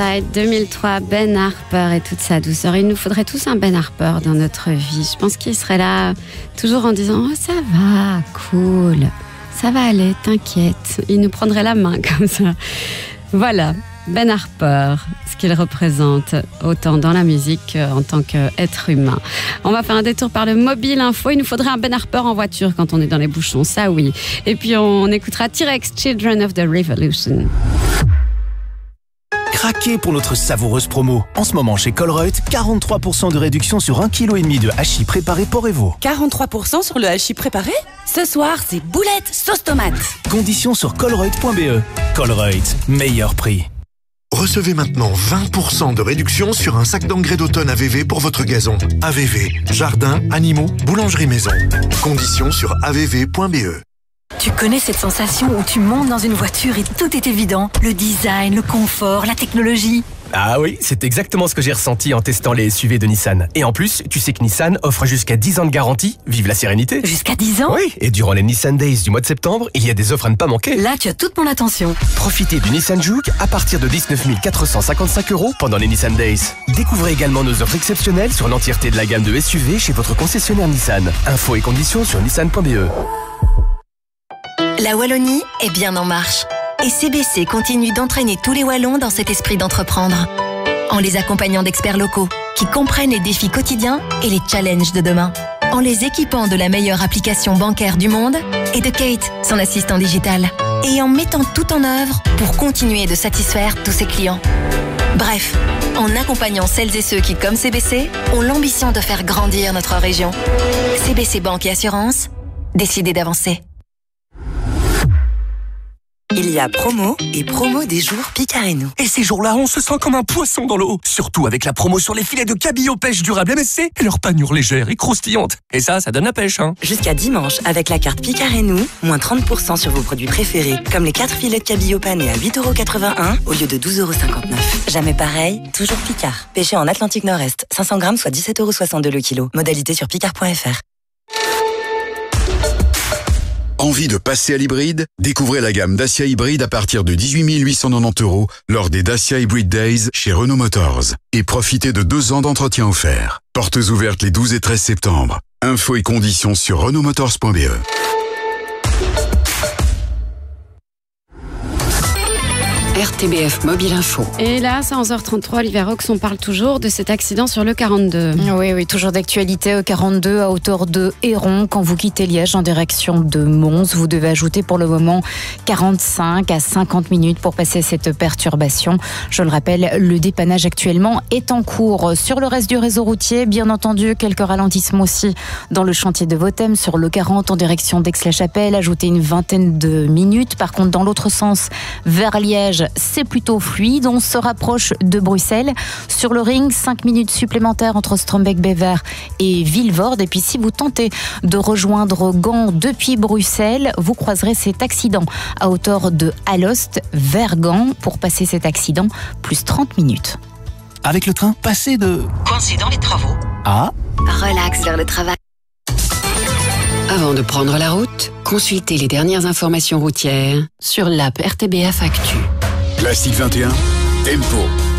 2003, Ben Harper et toute sa douceur. Il nous faudrait tous un Ben Harper dans notre vie. Je pense qu'il serait là toujours en disant « Oh, ça va, cool, ça va aller, t'inquiète ». Il nous prendrait la main comme ça. Voilà, Ben Harper, ce qu'il représente autant dans la musique qu'en tant qu'être humain. On va faire un détour par le mobile info. Il nous faudrait un Ben Harper en voiture quand on est dans les bouchons, ça oui. Et puis on écoutera T-Rex, Children of the Revolution. Craquez pour notre savoureuse promo. En ce moment chez Colruyt, 43% de réduction sur 1,5 kg de hachis préparé Porrevo. 43% sur le hachis préparé ? Ce soir, c'est boulettes sauce tomate. Conditions sur colruyt.be. Colruyt, meilleur prix. Recevez maintenant 20% de réduction sur un sac d'engrais d'automne AVV pour votre gazon. AVV, jardin, animaux, boulangerie maison. Conditions sur avv.be. Tu connais cette sensation où tu montes dans une voiture et tout est évident ? Le design, le confort, la technologie. Ah oui, c'est exactement ce que j'ai ressenti en testant les SUV de Nissan. Et en plus, tu sais que Nissan offre jusqu'à 10 ans de garantie. Vive la sérénité. Jusqu'à 10 ans ? Oui, et durant les Nissan Days du mois de septembre, il y a des offres à ne pas manquer. Là, tu as toute mon attention. Profitez du Nissan Juke à partir de 19 455 € pendant les Nissan Days. Découvrez également nos offres exceptionnelles sur l'entièreté de la gamme de SUV chez votre concessionnaire Nissan. Infos et conditions sur nissan.be. La Wallonie est bien en marche. Et CBC continue d'entraîner tous les Wallons dans cet esprit d'entreprendre. En les accompagnant d'experts locaux qui comprennent les défis quotidiens et les challenges de demain. En les équipant de la meilleure application bancaire du monde et de Kate, son assistant digital. Et en mettant tout en œuvre pour continuer de satisfaire tous ses clients. Bref, en accompagnant celles et ceux qui, comme CBC, ont l'ambition de faire grandir notre région. CBC Banque et Assurance, décidez d'avancer. Il y a promo et promo des jours Picareno. Et ces jours-là, on se sent comme un poisson dans l'eau. Surtout avec la promo sur les filets de cabillaud pêche durable MSC et leur panure légère et croustillante. Et ça donne la pêche, hein. Jusqu'à dimanche, avec la carte Picareno, moins 30% sur vos produits préférés, comme les 4 filets de cabillaud panés à 8,81 € au lieu de 12,59 €. Jamais pareil, toujours Picard. Pêché en Atlantique Nord-Est, 500 grammes, soit 17,62 € le kilo. Modalité sur picard.fr. Envie de passer à l'hybride ? Découvrez la gamme Dacia Hybride à partir de 18 890 € lors des Dacia Hybrid Days chez Renault Motors. Et profitez de 2 ans d'entretien offert. Portes ouvertes les 12 et 13 septembre. Infos et conditions sur renaultmotors.be. RTBF Mobile Info. Et là, à 11h33, Olivier Rox, on parle toujours de cet accident sur le 42. Oui, toujours d'actualité au 42 à hauteur de Héron. Quand vous quittez Liège en direction de Mons, vous devez ajouter pour le moment 45 à 50 minutes pour passer cette perturbation. Je le rappelle, le dépannage actuellement est en cours. Sur le reste du réseau routier, bien entendu, quelques ralentissements aussi dans le chantier de Vothème sur le 40 en direction d'Aix-la-Chapelle. Ajoutez une vingtaine de minutes. Par contre, dans l'autre sens, vers Liège, c'est plutôt fluide. On se rapproche de Bruxelles. Sur le ring, 5 minutes supplémentaires entre Strombeck-Bever et Vilvoorde. Et puis, si vous tentez de rejoindre Gand depuis Bruxelles, vous croiserez cet accident à hauteur de Alost vers Gand. Pour passer cet accident, plus 30 minutes. Avec le train, passez de... Coincé dans les travaux. Ah, Relax vers le travail. Avant de prendre la route, consultez les dernières informations routières sur l'app RTBF Actu. Classique 21, Tempo.